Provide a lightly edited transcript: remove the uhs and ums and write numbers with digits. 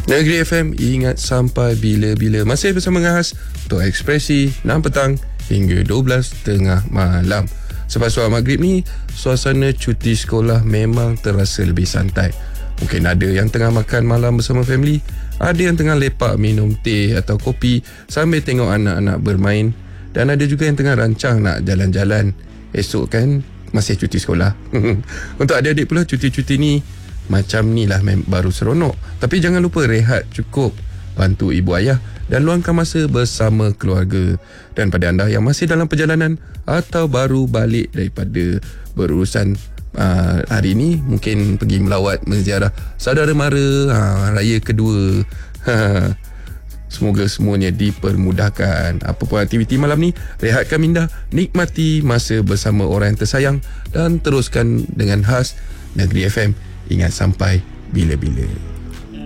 Negeri FM, ingat sampai bila-bila. Masih bersama Ngahas untuk Ekspresi 6 petang hingga 12 tengah malam. Sebab soal maghrib ni, suasana cuti sekolah memang terasa lebih santai. Mungkin ada yang tengah makan malam bersama family, ada yang tengah lepak minum teh atau kopi sambil tengok anak-anak bermain, dan ada juga yang tengah rancang nak jalan-jalan. Esok kan masih cuti sekolah. Untuk adik-adik pula, cuti-cuti ni macam ni lah baru seronok. Tapi jangan lupa rehat cukup, bantu ibu ayah dan luangkan masa bersama keluarga. Dan pada anda yang masih dalam perjalanan atau baru balik daripada berurusan hari ni, mungkin pergi melawat menziarah saudara mara, raya kedua, semoga semuanya dipermudahkan. Apapun aktiviti malam ni, rehatkan minda, nikmati masa bersama orang yang tersayang, dan teruskan dengan khas Negeri FM, ingat sampai bila-bila.